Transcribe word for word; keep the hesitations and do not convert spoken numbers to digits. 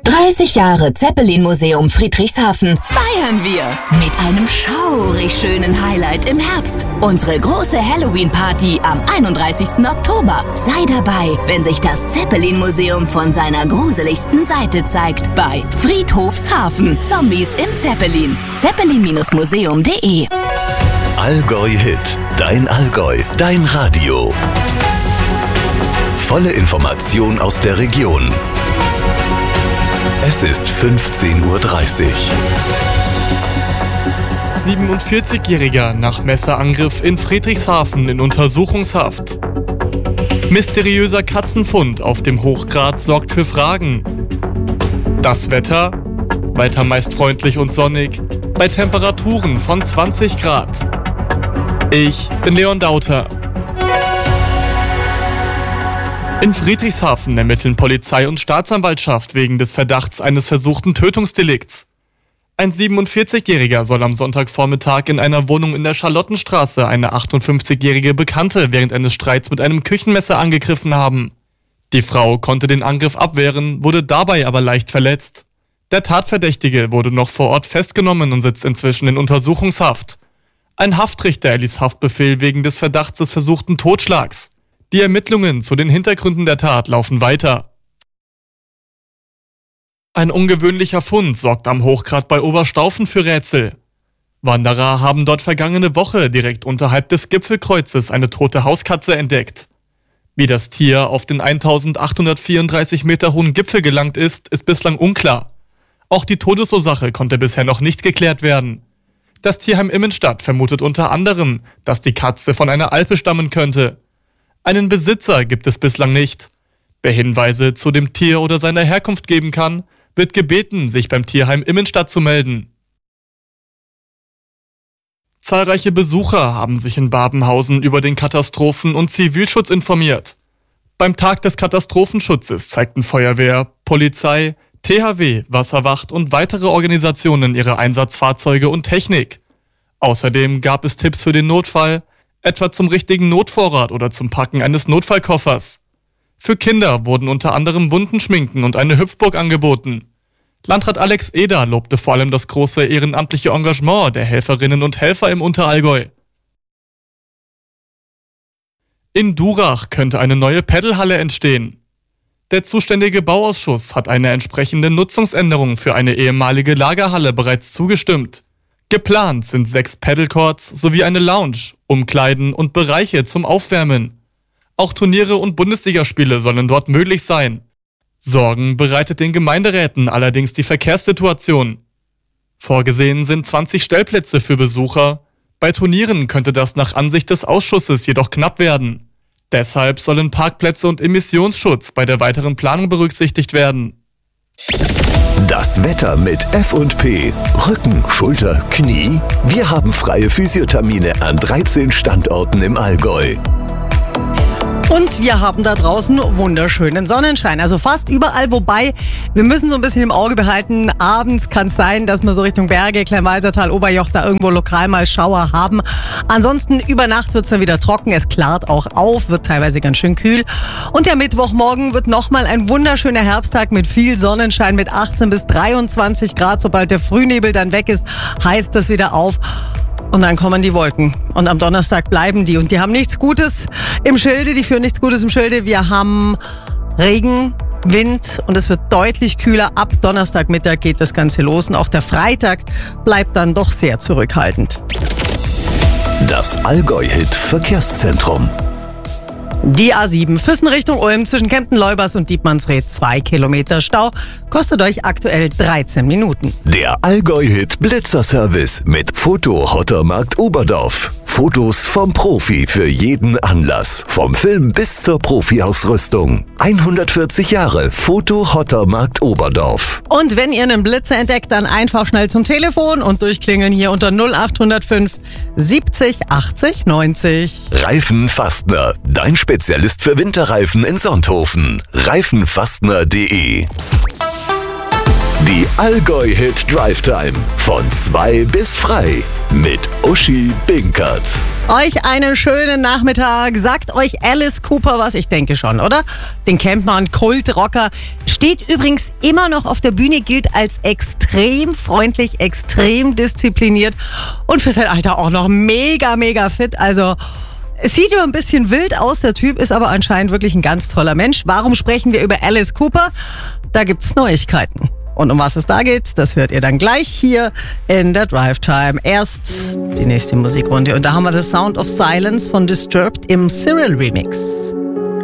dreißig Jahre Zeppelin-Museum Friedrichshafen feiern wir mit einem schaurig schönen Highlight im Herbst. Unsere große Halloween-Party am einunddreißigsten Oktober. Sei dabei, wenn sich das Zeppelin-Museum von seiner gruseligsten Seite zeigt bei Friedhofshafen. Zombies im Zeppelin. zeppelin Museum punkt de Allgäu Hit. Dein Allgäu. Dein Radio. Volle Information aus der Region. Es ist fünfzehn Uhr dreißig. siebenundvierzigjähriger nach Messerangriff in Friedrichshafen in Untersuchungshaft. Mysteriöser Katzenfund auf dem Hochgrat sorgt für Fragen. Das Wetter? Weiter meist freundlich und sonnig, bei Temperaturen von zwanzig Grad. Ich bin Leon Dauter. In Friedrichshafen ermitteln Polizei und Staatsanwaltschaft wegen des Verdachts eines versuchten Tötungsdelikts. Ein siebenundvierzigjähriger soll am Sonntagvormittag in einer Wohnung in der Charlottenstraße eine achtundfünfzigjährige Bekannte während eines Streits mit einem Küchenmesser angegriffen haben. Die Frau konnte den Angriff abwehren, wurde dabei aber leicht verletzt. Der Tatverdächtige wurde noch vor Ort festgenommen und sitzt inzwischen in Untersuchungshaft. Ein Haftrichter erließ Haftbefehl wegen des Verdachts des versuchten Totschlags. Die Ermittlungen zu den Hintergründen der Tat laufen weiter. Ein ungewöhnlicher Fund sorgt am Hochgrat bei Oberstaufen für Rätsel. Wanderer haben dort vergangene Woche direkt unterhalb des Gipfelkreuzes eine tote Hauskatze entdeckt. Wie das Tier auf den eintausendachthundertvierunddreißig Meter hohen Gipfel gelangt ist, ist bislang unklar. Auch die Todesursache konnte bisher noch nicht geklärt werden. Das Tierheim Immenstadt vermutet unter anderem, dass die Katze von einer Alpe stammen könnte. Einen Besitzer gibt es bislang nicht. Wer Hinweise zu dem Tier oder seiner Herkunft geben kann, wird gebeten, sich beim Tierheim Immenstadt zu melden. Zahlreiche Besucher haben sich in Babenhausen über den Katastrophen- und Zivilschutz informiert. Beim Tag des Katastrophenschutzes zeigten Feuerwehr, Polizei, T H W, Wasserwacht und weitere Organisationen ihre Einsatzfahrzeuge und Technik. Außerdem gab es Tipps für den Notfall, etwa zum richtigen Notvorrat oder zum Packen eines Notfallkoffers. Für Kinder wurden unter anderem Wundenschminken und eine Hüpfburg angeboten. Landrat Alex Eder lobte vor allem das große ehrenamtliche Engagement der Helferinnen und Helfer im Unterallgäu. In Durach könnte eine neue Paddelhalle entstehen. Der zuständige Bauausschuss hat eine entsprechende Nutzungsänderung für eine ehemalige Lagerhalle bereits zugestimmt. Geplant sind sechs Paddlecourts sowie eine Lounge, Umkleiden und Bereiche zum Aufwärmen. Auch Turniere und Bundesligaspiele sollen dort möglich sein. Sorgen bereitet den Gemeinderäten allerdings die Verkehrssituation. Vorgesehen sind zwanzig Stellplätze für Besucher. Bei Turnieren könnte das nach Ansicht des Ausschusses jedoch knapp werden. Deshalb sollen Parkplätze und Emissionsschutz bei der weiteren Planung berücksichtigt werden. Das Wetter mit F und P. Rücken, Schulter, Knie. Wir haben freie Physiothermine an dreizehn Standorten im Allgäu. Und wir haben da draußen wunderschönen Sonnenschein, also fast überall, wobei wir müssen so ein bisschen im Auge behalten, abends kann es sein, dass wir so Richtung Berge, Kleinwalsertal, Oberjoch da irgendwo lokal mal Schauer haben. Ansonsten über Nacht wird es dann wieder trocken, es klart auch auf, wird teilweise ganz schön kühl. Und der Mittwochmorgen wird nochmal ein wunderschöner Herbsttag mit viel Sonnenschein mit achtzehn bis dreiundzwanzig Grad. Sobald der Frühnebel dann weg ist, heizt das wieder auf. Und dann kommen die Wolken. Und am Donnerstag bleiben die. Und die haben nichts Gutes im Schilde. Die führen nichts Gutes im Schilde. Wir haben Regen, Wind und es wird deutlich kühler. Ab Donnerstagmittag geht das Ganze los. Und auch der Freitag bleibt dann doch sehr zurückhaltend. Das Allgäu-Hit Verkehrszentrum. Die A sieben Füssen Richtung Ulm zwischen Kempten-Leubers und Dietmannsried. Zwei Kilometer Stau. Kostet euch aktuell dreizehn Minuten. Der Allgäu-Hit Blitzerservice mit Foto Hottermarkt Oberdorf. Fotos vom Profi für jeden Anlass. Vom Film bis zur Profi-Ausrüstung. hundertvierzig Jahre Foto Hottermarkt Oberdorf. Und wenn ihr einen Blitzer entdeckt, dann einfach schnell zum Telefon und durchklingeln hier unter null acht null fünf siebzig achtzig neunzig. Reifenfastner, dein Spezialist für Winterreifen in Sonthofen. reifenfastner punkt de. Die Allgäu-Hit Drive Time. Von zwei bis frei. Mit Uschi Binkert. Euch einen schönen Nachmittag. Sagt euch Alice Cooper was? Ich denke schon, oder? Den kennt man, Kultrocker. Steht übrigens immer noch auf der Bühne, gilt als extrem freundlich, extrem diszipliniert und für sein Alter auch noch mega, mega fit. Also es sieht immer ein bisschen wild aus, der Typ ist aber anscheinend wirklich ein ganz toller Mensch. Warum sprechen wir über Alice Cooper? Da gibt's Neuigkeiten. Und um was es da geht, das hört ihr dann gleich hier in der Drive Time. Erst die nächste Musikrunde und da haben wir The Sound of Silence von Disturbed im Cyril Remix.